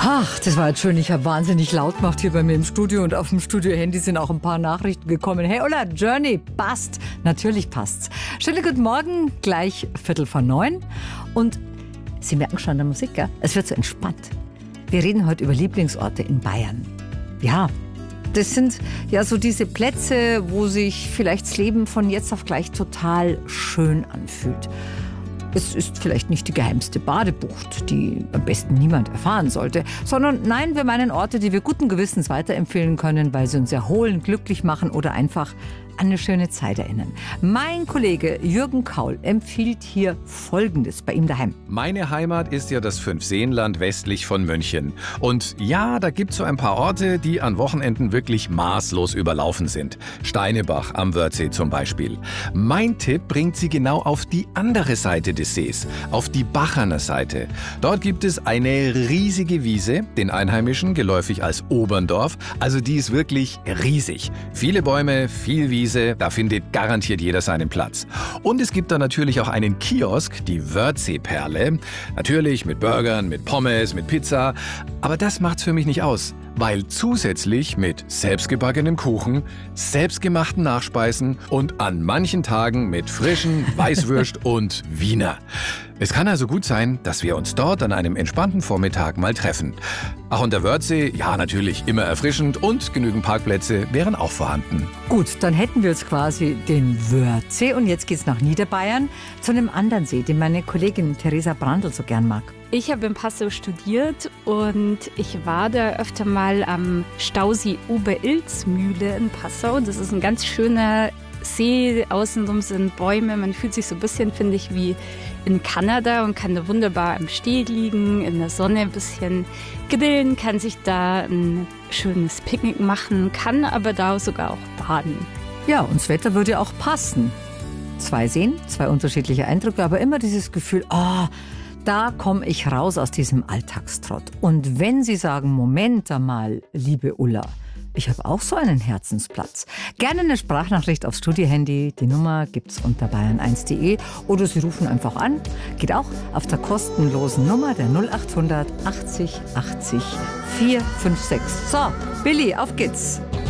Ach, das war jetzt schön. Ich habe wahnsinnig laut gemacht hier bei mir im Studio und auf dem Studio-Handy sind auch ein paar Nachrichten gekommen. Hey Ulla, Journey, passt. Natürlich passt's. Schönen guten Morgen, gleich 8:45. Und Sie merken schon an der Musik, gell? Es wird so entspannt. Wir reden heute über Lieblingsorte in Bayern. Ja, das sind ja so diese Plätze, wo sich vielleicht das Leben von jetzt auf gleich total schön anfühlt. Es ist vielleicht nicht die geheimste Badebucht, die am besten niemand erfahren sollte, sondern nein, wir meinen Orte, die wir guten Gewissens weiterempfehlen können, weil sie uns erholen, glücklich machen oder einfach an eine schöne Zeit erinnern. Mein Kollege Jürgen Kaul empfiehlt hier Folgendes bei ihm daheim. Meine Heimat ist ja das Fünfseenland westlich von München. Und ja, da gibt's so ein paar Orte, die an Wochenenden wirklich maßlos überlaufen sind. Steinebach am Wörthsee zum Beispiel. Mein Tipp bringt Sie genau auf die andere Seite des Sees, auf die Bacherner Seite. Dort gibt es eine riesige Wiese, den Einheimischen geläufig als Oberndorf. Also die ist wirklich riesig. Viele Bäume, viel Wiese. Da findet garantiert jeder seinen Platz. Und es gibt da natürlich auch einen Kiosk, die Wörthsee-Perle. Natürlich mit Burgern, mit Pommes, mit Pizza. Aber das macht's für mich nicht aus. Weil zusätzlich mit selbstgebackenem Kuchen, selbstgemachten Nachspeisen und an manchen Tagen mit frischen Weißwürst und Wiener. Es kann also gut sein, dass wir uns dort an einem entspannten Vormittag mal treffen. Ach, und der Wörthsee, ja natürlich immer erfrischend und genügend Parkplätze wären auch vorhanden. Gut, dann hätten wir jetzt quasi den Wörthsee und jetzt geht's nach Niederbayern zu einem anderen See, den meine Kollegin Theresa Brandl so gern mag. Ich habe in Passau studiert und ich war da öfter mal am Stausee Oberilzmühle in Passau. Das ist ein ganz schöner See, außenrum sind Bäume. Man fühlt sich so ein bisschen, finde ich, wie in Kanada und kann da wunderbar am Steg liegen, in der Sonne ein bisschen grillen, kann sich da ein schönes Picknick machen, kann aber da sogar auch baden. Ja, und das Wetter würde auch passen. 2 Seen, 2 unterschiedliche Eindrücke, aber immer dieses Gefühl, da komme ich raus aus diesem Alltagstrott. Und wenn Sie sagen, Moment einmal, liebe Ulla, ich habe auch so einen Herzensplatz. Gerne eine Sprachnachricht aufs Studiohandy. Die Nummer gibt's unter bayern1.de oder Sie rufen einfach an. Geht auch auf der kostenlosen Nummer der 0800 80 80 456. So, Billy, auf geht's.